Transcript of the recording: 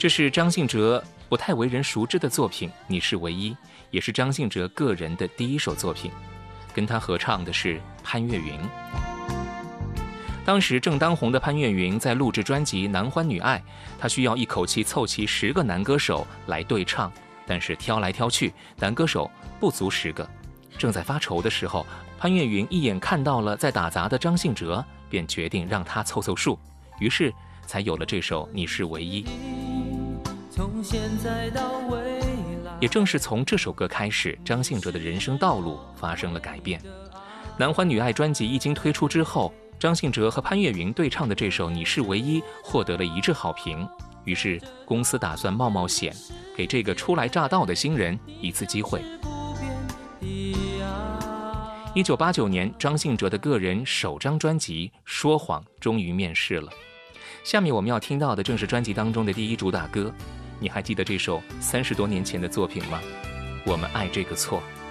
这是张信哲不太为人熟知的作品《你是唯一》，也是张信哲个人的第一首作品。跟他合唱的是潘越云。当时正当红的潘越云在录制专辑《男欢女爱》，他需要一口气凑齐10个男歌手来对唱，但是挑来挑去，男歌手不足10个。正在发愁的时候，潘越云一眼看到了在打杂的张信哲，便决定让他凑凑数，于是才有了这首《你是唯一》。 从现在到未来， 也正是从这首歌开始，张信哲的人生道路发生了改变。男欢女爱专辑一经推出之后，张信哲和潘越云对唱的这首《你是唯一》获得了一致好评，于是公司打算冒冒险，给这个初来乍到的新人一次机会。1989年，张信哲的个人首张专辑《说谎》终于面世了。下面我们要听到的正是专辑当中的第一主打歌，你还记得这首30多年前的作品吗？我们爱这个错。